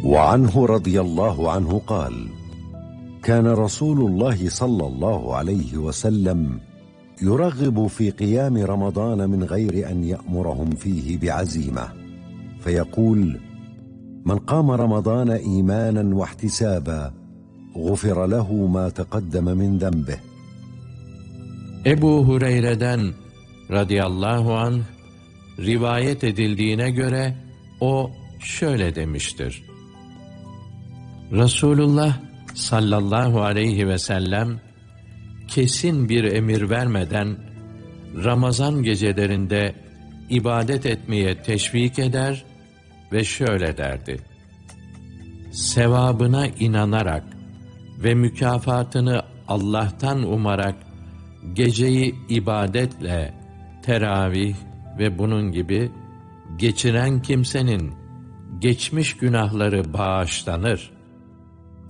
وعنه رضي الله عنه قال: كان رسول الله صلى الله عليه وسلم يرغب في قيام رمضان من غير أن يأمرهم فيه بعزيمة، فيقول: من قام رمضان إيمانا واحتسابا غفر له ما تقدم من ذنبه. Ebu Hureyre'den radıyallahu anh rivayet edildiğine göre o şöyle demiştir: Resulullah sallallahu aleyhi ve sellem kesin bir emir vermeden Ramazan gecelerinde ibadet etmeye teşvik eder ve şöyle derdi: sevabına inanarak ve mükafatını Allah'tan umarak geceyi ibadetle, teravih ve bunun gibi geçiren kimsenin geçmiş günahları bağışlanır.